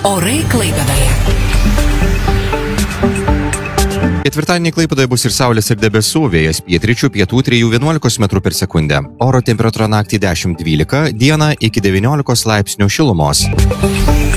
Orai Klaipėdoje. Ketvirtadienį Klaipėdoje bus ir saulės, ir debesų, vėjas pietryčių, pietų 3–11 m/s. Oro temperatūra naktį 10–12, dieną iki 19 laipsnių šilumos.